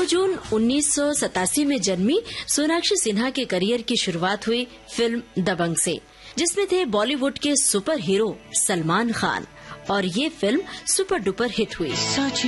9 जून 1987 में जन्मी सोनाक्षी सिन्हा के करियर की शुरुआत हुई फिल्म दबंग से, जिसमें थे बॉलीवुड के सुपर हीरो सलमान खान, और ये फिल्म सुपर डुपर हिट हुई।